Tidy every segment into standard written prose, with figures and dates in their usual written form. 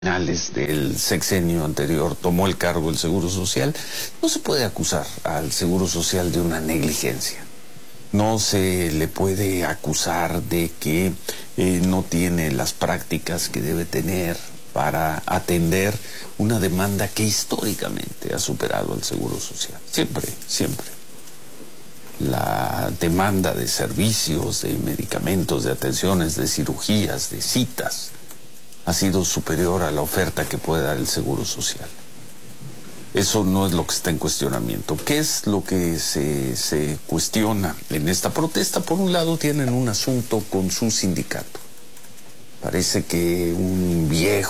finales del sexenio anterior tomó el cargo el Seguro Social, no se puede acusar al Seguro Social de una negligencia. No se le puede acusar de que no tiene las prácticas que debe tener para atender una demanda que históricamente ha superado al Seguro Social. Siempre, siempre. La demanda de servicios, de medicamentos, de atenciones, de cirugías, de citas, ha sido superior a la oferta que puede dar el Seguro Social. Eso no es lo que está en cuestionamiento. ¿Qué es lo que se cuestiona en esta protesta? Por un lado tienen un asunto con su sindicato. Parece que un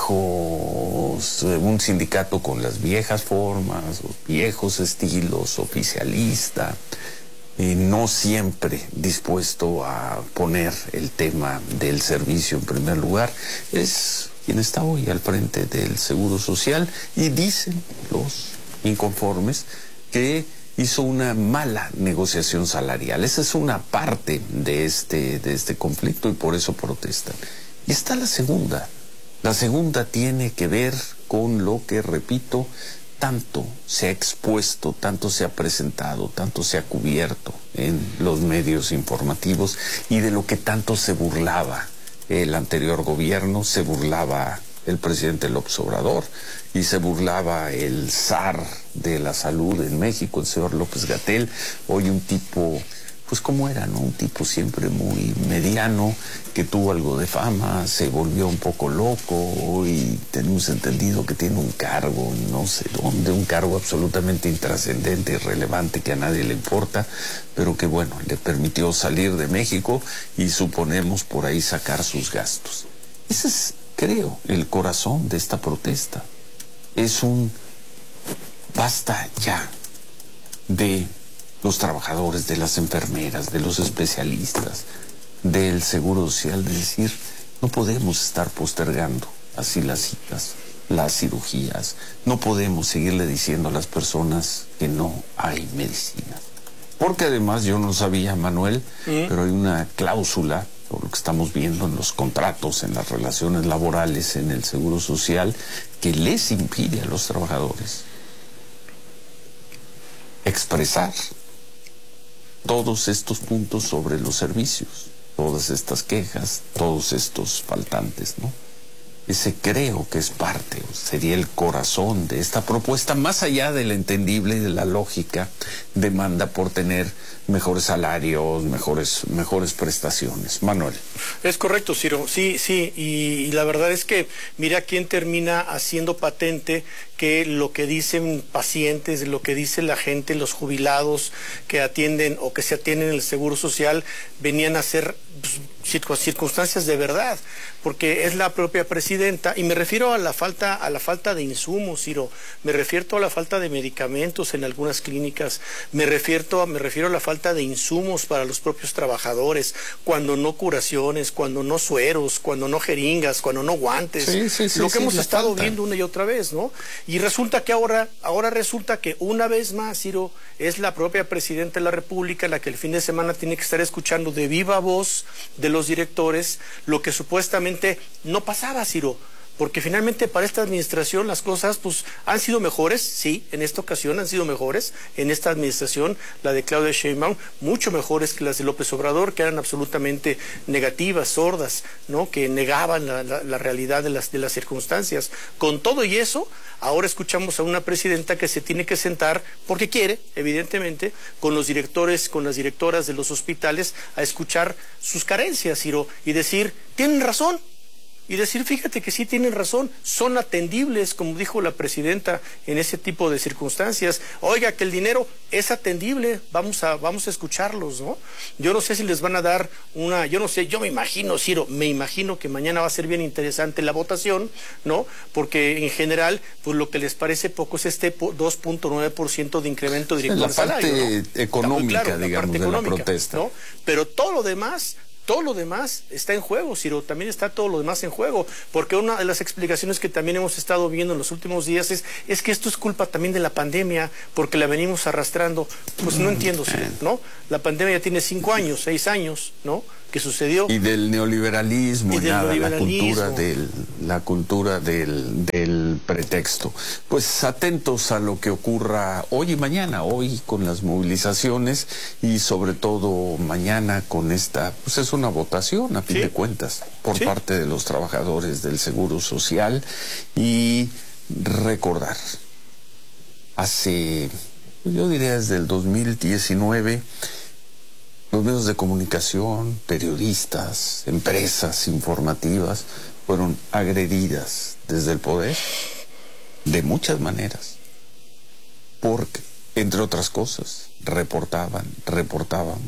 sindicato con las viejas formas, los viejos estilos, oficialista, no siempre dispuesto a poner el tema del servicio en primer lugar, es quien está hoy al frente del Seguro Social, y dicen los inconformes que hizo una mala negociación salarial. Esa es una parte de este conflicto y por eso protestan. Y está la segunda. La segunda tiene que ver con lo que, repito, tanto se ha expuesto, tanto se ha presentado, tanto se ha cubierto en los medios informativos y de lo que tanto se burlaba el anterior gobierno, se burlaba el presidente López Obrador y se burlaba el zar de la salud en México, el señor López-Gatell, hoy un tipo, pues como era, ¿no? Un tipo siempre muy mediano, que tuvo algo de fama, se volvió un poco loco, hoy tenemos entendido que tiene un cargo, no sé dónde, un cargo absolutamente intrascendente, irrelevante, que a nadie le importa, pero que bueno, le permitió salir de México y suponemos por ahí sacar sus gastos. Ese es, creo, el corazón de esta protesta. Es un basta ya de los trabajadores, de las enfermeras, de los especialistas, del Seguro Social, de decir, no podemos estar postergando así las citas, las cirugías, no podemos seguirle diciendo a las personas que no hay medicinas. Porque además, yo no sabía, Manuel, pero hay una cláusula, por lo que estamos viendo en los contratos, en las relaciones laborales, en el Seguro Social, que les impide a los trabajadores expresar todos estos puntos sobre los servicios, todas estas quejas, todos estos faltantes, ¿no? Ese creo que es parte, sería el corazón de esta propuesta, más allá del entendible y de la lógica demanda por tener mejores salarios, mejores prestaciones. Manuel. Es correcto, Ciro, sí, y la verdad es que mira quién termina haciendo patente que lo que dicen pacientes, lo que dice la gente, los jubilados que atienden o que se atienden en el Seguro Social, venían a ser circunstancias de verdad, porque es la propia presidenta, y me refiero a la falta de insumos, Ciro, me refiero a la falta de medicamentos en algunas clínicas, me refiero a la falta de insumos para los propios trabajadores, cuando no curaciones, cuando no sueros, cuando no jeringas, cuando no guantes, lo que hemos estado viendo una y otra vez, ¿no? Y resulta que ahora resulta que una vez más, Ciro, es la propia presidenta de la República la que el fin de semana tiene que estar escuchando de viva voz de los directores lo que supuestamente no pasaba, Ciro, porque finalmente para esta administración las cosas pues han sido mejores, sí, en esta ocasión han sido mejores, en esta administración, la de Claudia Sheinbaum, mucho mejores que las de López Obrador, que eran absolutamente negativas, sordas, ¿no? Que negaban la realidad de las circunstancias. Con todo y eso, ahora escuchamos a una presidenta que se tiene que sentar, porque quiere, evidentemente, con los directores, con las directoras de los hospitales, a escuchar sus carencias, Ciro, y decir, tienen razón. Y decir, fíjate que sí tienen razón, son atendibles, como dijo la presidenta en ese tipo de circunstancias. Oiga, que el dinero es atendible, vamos a escucharlos, ¿no? Yo no sé si les van a dar yo no sé, yo me imagino, Ciro, me imagino que mañana va a ser bien interesante la votación, ¿no? Porque en general, pues lo que les parece poco es este 2.9% de incremento directo al salario, ¿no? La parte económica, claro, digamos, de la protesta, ¿no? Pero todo lo demás está en juego, Ciro, también está todo lo demás en juego, porque una de las explicaciones que también hemos estado viendo en los últimos días es que esto es culpa también de la pandemia, porque la venimos arrastrando. Pues no entiendo, Ciro, ¿no? La pandemia ya tiene 5 años, 6 años, ¿no? que sucedió. Y del neoliberalismo, la cultura del pretexto. Pues atentos a lo que ocurra hoy y mañana, hoy con las movilizaciones y sobre todo mañana con esta, pues es una votación a fin de cuentas por parte de los trabajadores del Seguro Social. Y recordar, yo diría desde el 2019, los medios de comunicación, periodistas, empresas informativas fueron agredidas desde el poder de muchas maneras, porque, entre otras cosas, reportábamos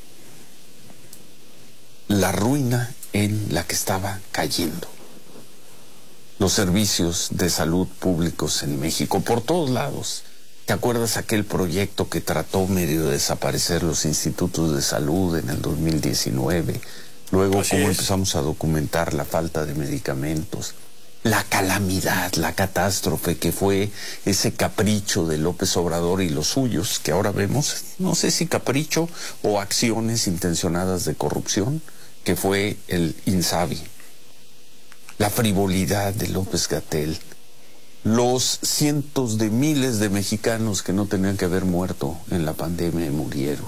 la ruina en la que estaba cayendo los servicios de salud públicos en México, por todos lados. ¿Te acuerdas aquel proyecto que trató medio de desaparecer los institutos de salud en el 2019? Luego, cómo empezamos a documentar la falta de medicamentos, la calamidad, la catástrofe que fue ese capricho de López Obrador y los suyos, que ahora vemos, no sé si capricho o acciones intencionadas de corrupción, que fue el INSABI. La frivolidad de López-Gatell, los cientos de miles de mexicanos que no tenían que haber muerto en la pandemia y murieron.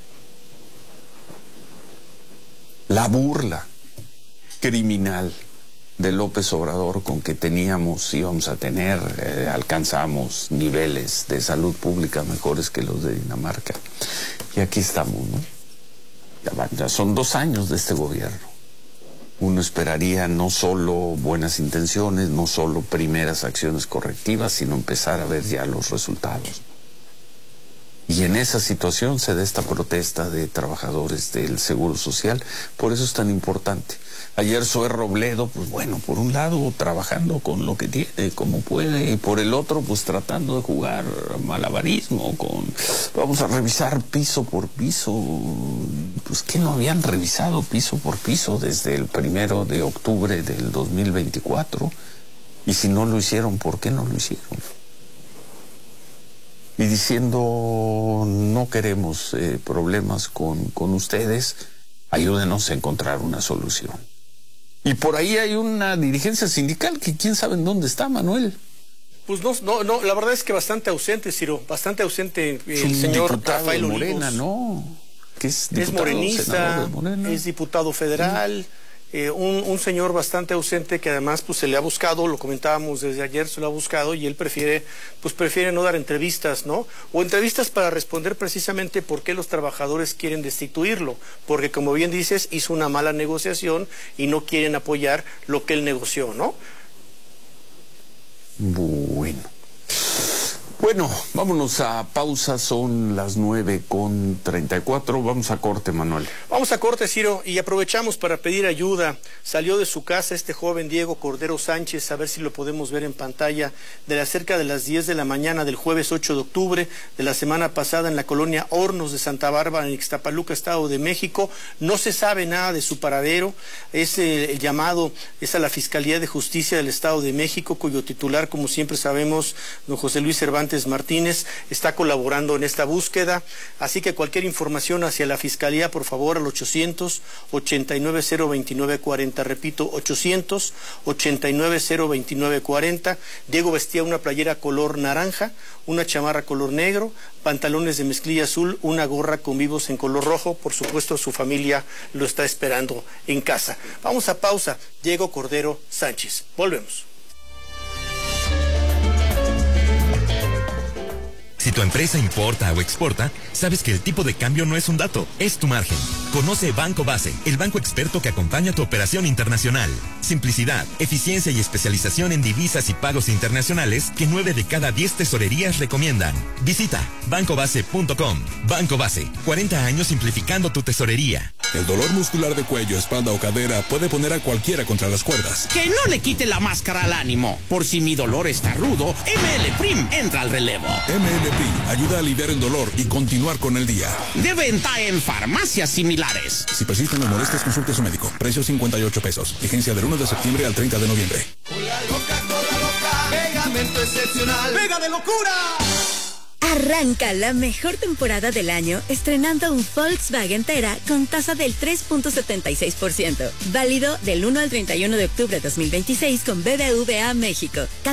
La burla criminal de López Obrador con que íbamos a tener, alcanzamos niveles de salud pública mejores que los de Dinamarca. Y aquí estamos, ¿no? Ya son 2 años de este gobierno. Uno esperaría no solo buenas intenciones, no solo primeras acciones correctivas, sino empezar a ver ya los resultados. Y en esa situación se da esta protesta de trabajadores del Seguro Social. Por eso es tan importante. Ayer Zoé Robledo, pues bueno, por un lado trabajando con lo que tiene, como puede, y por el otro, pues tratando de jugar malabarismo vamos a revisar piso por piso. Pues que no habían revisado piso por piso desde el 1 de octubre del 2024. Y si no lo hicieron, ¿por qué no lo hicieron? Y diciendo, no queremos problemas con ustedes, ayúdenos a encontrar una solución. Y por ahí hay una dirigencia sindical que quién sabe en dónde está, Manuel. Pues no, la verdad es que bastante ausente, Ciro, bastante ausente el señor Rafael Morena, Olivos. ¿no? Que es morenista, es diputado federal. Un señor bastante ausente que además pues se le ha buscado, lo comentábamos desde ayer, se lo ha buscado y él prefiere no dar entrevistas, ¿no? O entrevistas para responder precisamente por qué los trabajadores quieren destituirlo, porque como bien dices, hizo una mala negociación y no quieren apoyar lo que él negoció, ¿no? Bueno, vámonos a pausa, son las 9:34, vamos a corte, Manuel. Vamos a corte, Ciro, y aprovechamos para pedir ayuda. Salió de su casa este joven Diego Cordero Sánchez, a ver si lo podemos ver en pantalla, cerca de las 10 de la mañana del jueves 8 de octubre de la semana pasada en la colonia Hornos de Santa Bárbara, en Ixtapaluca, Estado de México. No se sabe nada de su paradero. El llamado es a la Fiscalía de Justicia del Estado de México, cuyo titular, como siempre sabemos, don José Luis Cervantes Martínez, está colaborando en esta búsqueda, así que cualquier información hacia la Fiscalía, por favor, al 800-890-2940, repito, 800-890-2940. Diego vestía una playera color naranja, una chamarra color negro, pantalones de mezclilla azul, una gorra con vivos en color rojo. Por supuesto, su familia lo está esperando en casa. Vamos a pausa. Diego Cordero Sánchez. Volvemos. Si tu empresa importa o exporta, sabes que el tipo de cambio no es un dato, es tu margen. Conoce Banco Base, el banco experto que acompaña tu operación internacional. Simplicidad, eficiencia y especialización en divisas y pagos internacionales que 9 de cada 10 tesorerías recomiendan. Visita bancobase.com. Banco Base, 40 años simplificando tu tesorería. El dolor muscular de cuello, espalda o cadera puede poner a cualquiera contra las cuerdas. Que no le quite la máscara al ánimo. Por si mi dolor está rudo, ML Prim entra al relevo. ML Prim ayuda a aliviar el dolor y continuar con el día. De venta en farmacias similares. Si persisten las molestias, consulte a su médico. Precio 58 pesos. Vigencia del 1 de septiembre al 30 de noviembre. Pegamento excepcional. ¡Pega de locura! Arranca la mejor temporada del año estrenando un Volkswagen Tera con tasa del 3.76%. Válido del 1 al 31 de octubre de 2026 con BBVA México.